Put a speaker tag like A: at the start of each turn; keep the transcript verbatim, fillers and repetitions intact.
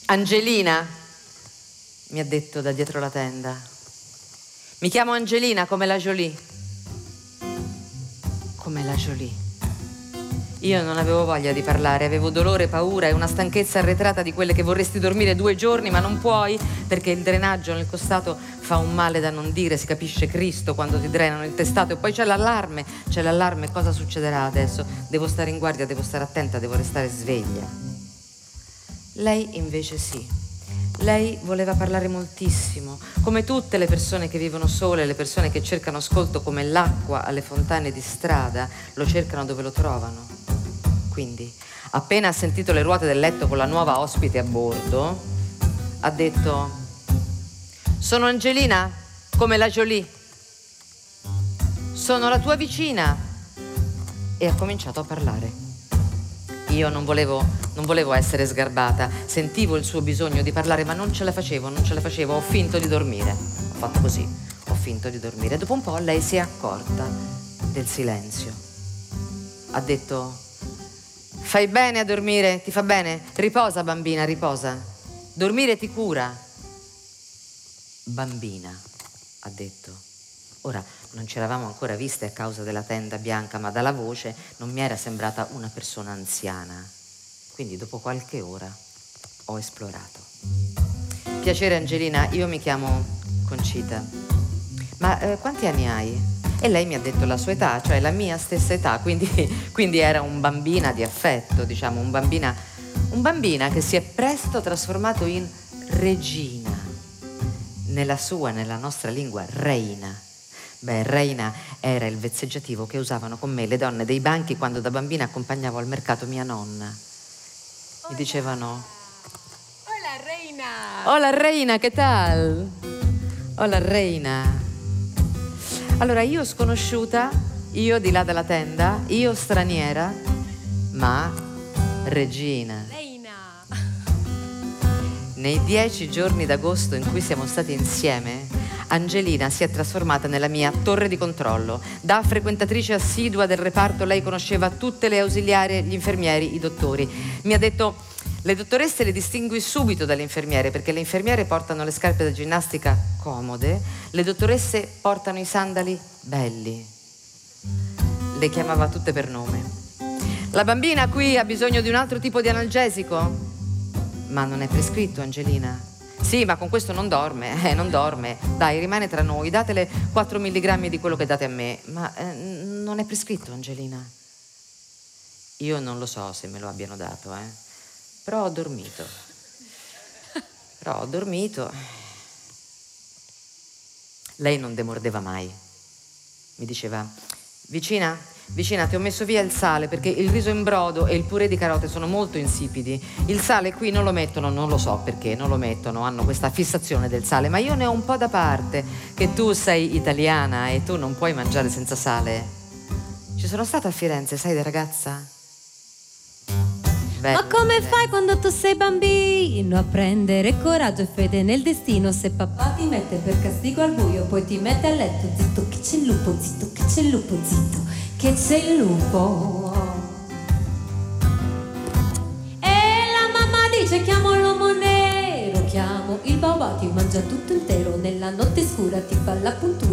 A: Angelina, mi ha detto da dietro la tenda. Mi chiamo Angelina, come la Jolie. Come la Jolie. Io non avevo voglia di parlare, avevo dolore, paura e una stanchezza arretrata di quelle che vorresti dormire due giorni, ma non puoi perché il drenaggio nel costato fa un male da non dire, si capisce Cristo quando ti drenano il testato. E poi c'è l'allarme, c'è l'allarme, cosa succederà adesso? Devo stare in guardia, devo stare attenta, devo restare sveglia. Lei invece sì. Lei voleva parlare moltissimo, come tutte le persone che vivono sole, le persone che cercano ascolto come l'acqua alle fontane di strada, lo cercano dove lo trovano. Quindi, appena ha sentito le ruote del letto con la nuova ospite a bordo, ha detto: sono Angelina, come la Jolie. Sono la tua vicina. E ha cominciato a parlare. Io non volevo, non volevo essere sgarbata, sentivo il suo bisogno di parlare, ma non ce la facevo, non ce la facevo, ho finto di dormire. Ho fatto così, ho finto di dormire. Dopo un po' lei si è accorta del silenzio. Ha detto: fai bene a dormire, ti fa bene? Riposa, bambina, riposa. Dormire ti cura. Bambina, ha detto. Ora, non ci eravamo ancora viste a causa della tenda bianca, ma dalla voce non mi era sembrata una persona anziana. Quindi dopo qualche ora ho esplorato. Piacere Angelina, io mi chiamo Concita. Ma eh, quanti anni hai? E lei mi ha detto la sua età, cioè la mia stessa età, quindi, quindi era un bambina di affetto, diciamo, un bambina, un bambina che si è presto trasformato in regina. Nella sua, nella nostra lingua, reina. Beh, reina era il vezzeggiativo che usavano con me le donne dei banchi quando da bambina accompagnavo al mercato mia nonna. Mi
B: Hola.
A: dicevano:
B: Hola, reina.
A: Hola, reina, che tal? Hola, reina. Allora, io sconosciuta, io di là dalla tenda, io straniera, ma regina.
B: Reina.
A: Nei dieci giorni d'agosto in cui siamo stati insieme, Angelina si è trasformata nella mia torre di controllo. Da frequentatrice assidua del reparto lei conosceva tutte le ausiliarie, gli infermieri, i dottori. Mi ha detto: le dottoresse le distingui subito dalle infermiere, perché le infermiere portano le scarpe da ginnastica comode, le dottoresse portano i sandali belli. Le chiamava tutte per nome. La bambina qui ha bisogno di un altro tipo di analgesico? Ma non è prescritto, Angelina. Sì, ma con questo non dorme, eh, non dorme. Dai, rimane tra noi, datele quattro milligrammi di quello che date a me. Ma eh, non è prescritto, Angelina. Io non lo so se me lo abbiano dato, eh. Però ho dormito. Però ho dormito. Lei non demordeva mai. Mi diceva: vicina, vicina, ti ho messo via il sale perché il riso in brodo e il purè di carote sono molto insipidi. Il sale qui non lo mettono, non lo so perché non lo mettono, hanno questa fissazione del sale, ma io ne ho un po' da parte, che tu sei italiana e tu non puoi mangiare senza sale. Ci sono stata a Firenze, sai, da ragazza? Bello,
C: Ma come
A: bello.
C: fai quando tu sei bambino a prendere coraggio e fede nel destino? Se papà ti mette per castigo al buio, poi ti mette a letto, zitto che c'è il lupo, zitto che c'è il lupo, zitto che c'è il lupo. E la mamma dice: chiamo l'uomo nero, chiamo il babà, ti mangia tutto intero, nella notte scura ti fa la puntura.